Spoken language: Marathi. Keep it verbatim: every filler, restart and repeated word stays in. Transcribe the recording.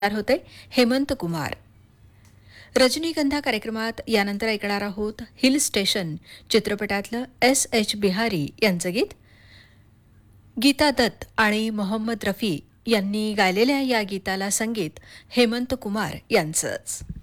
तयार होते हेमंत कुमार. रजनीगंधा कार्यक्रमात यानंतर ऐकणार आहोत हिल स्टेशन चित्रपटातलं एस एच बिहारी यांचं गीत. गीता दत्त आणि मोहम्मद रफी यांनी गायलेल्या या गीताला संगीत हेमंत कुमार यांचंच.